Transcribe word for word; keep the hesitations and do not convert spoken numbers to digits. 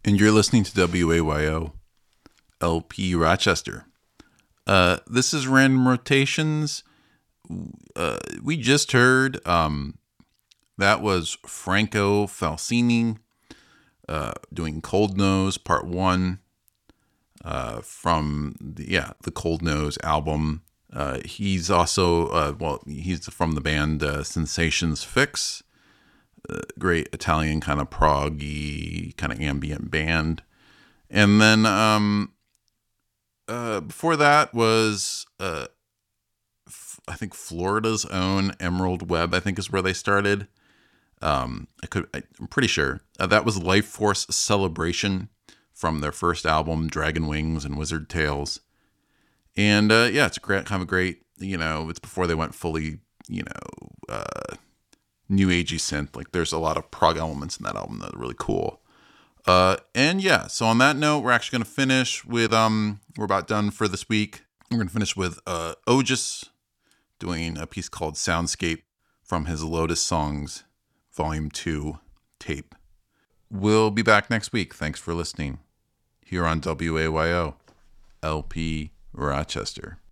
And you're listening to W A Y O L P Rochester. Uh, this is Random Rotations. Uh, we just heard um, that was Franco Falsini uh, doing Cold Nose Part One uh, from the, yeah the Cold Nose album. Uh, he's also uh, well he's from the band uh, Sensations Fix. Uh, great Italian kind of proggy kind of ambient band. And then um, uh, before that was uh, f- I think Florida's own Emerald Webb. I think is where they started. Um, I could I, I'm pretty sure uh, that was Life Force Celebration from their first album, Dragon Wings and Wizard Tales. And uh, yeah, it's a great kind of a great. You know, it's before they went fully. You know. Uh, new agey synth. Like there's a lot of prog elements in that album that are really cool. Uh, and yeah, so on that note, we're actually going to finish with, um, we're about done for this week. We're going to finish with uh, Ogus doing a piece called Soundscape from his Lotus Songs Volume two tape. We'll be back next week. Thanks for listening here on W A Y O L P Rochester.